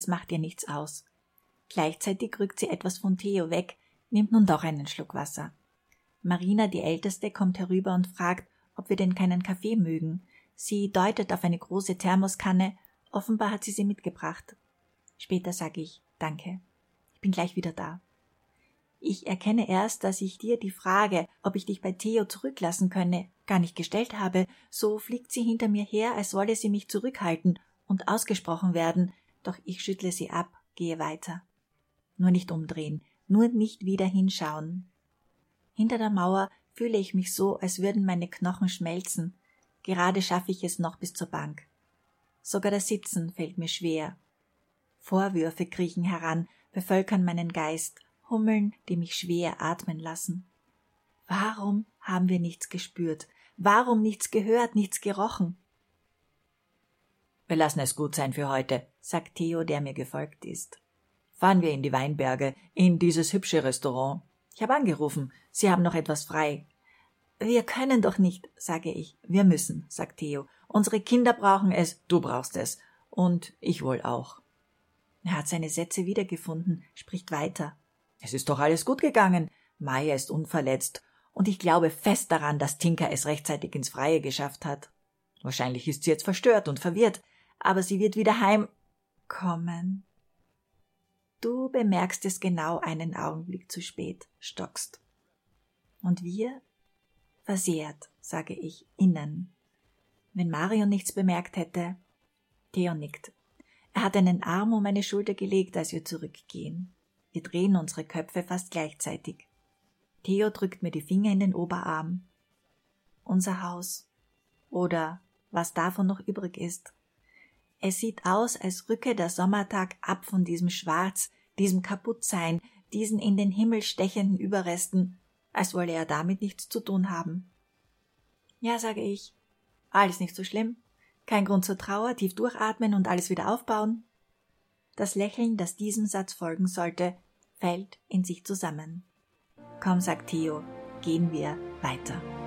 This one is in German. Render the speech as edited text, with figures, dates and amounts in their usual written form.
es macht ihr nichts aus. Gleichzeitig rückt sie etwas von Theo weg, nimmt nun doch einen Schluck Wasser. Marina, die Älteste, kommt herüber und fragt, ob wir denn keinen Kaffee mögen. Sie deutet auf eine große Thermoskanne, offenbar hat sie sie mitgebracht. Später sage ich, danke, ich bin gleich wieder da. Ich erkenne erst, dass ich dir die Frage, ob ich dich bei Theo zurücklassen könne, gar nicht gestellt habe. So fliegt sie hinter mir her, als wolle sie mich zurückhalten und ausgesprochen werden, doch ich schüttle sie ab, gehe weiter. Nur nicht umdrehen, nur nicht wieder hinschauen. Hinter der Mauer fühle ich mich so, als würden meine Knochen schmelzen. Gerade schaffe ich es noch bis zur Bank. Sogar das Sitzen fällt mir schwer. Vorwürfe kriechen heran, bevölkern meinen Geist, Hummeln, die mich schwer atmen lassen. Warum haben wir nichts gespürt? Warum nichts gehört, nichts gerochen? Wir lassen es gut sein für heute, sagt Theo, der mir gefolgt ist. Fahren wir in die Weinberge, in dieses hübsche Restaurant. Ich habe angerufen, Sie haben noch etwas frei. Wir können doch nicht, sage ich. Wir müssen, sagt Theo. Unsere Kinder brauchen es, du brauchst es. Und ich wohl auch. Er hat seine Sätze wiedergefunden, spricht weiter. Es ist doch alles gut gegangen. Maya ist unverletzt. Und ich glaube fest daran, dass Tinka es rechtzeitig ins Freie geschafft hat. Wahrscheinlich ist sie jetzt verstört und verwirrt. Aber sie wird wieder heimkommen. Du bemerkst es genau einen Augenblick zu spät, stockst. Und wir? Versehrt, sage ich, innen. Wenn Marion nichts bemerkt hätte. Theo nickt. Er hat einen Arm um meine Schulter gelegt, als wir zurückgehen. Wir drehen unsere Köpfe fast gleichzeitig. Theo drückt mir die Finger in den Oberarm. Unser Haus. Oder was davon noch übrig ist. Es sieht aus, als rücke der Sommertag ab von diesem Schwarz, diesem Kaputtsein, diesen in den Himmel stechenden Überresten, als wolle er damit nichts zu tun haben. Ja, sage ich, alles nicht so schlimm. Kein Grund zur Trauer, tief durchatmen und alles wieder aufbauen. Das Lächeln, das diesem Satz folgen sollte, fällt in sich zusammen. Komm, sagt Theo, gehen wir weiter.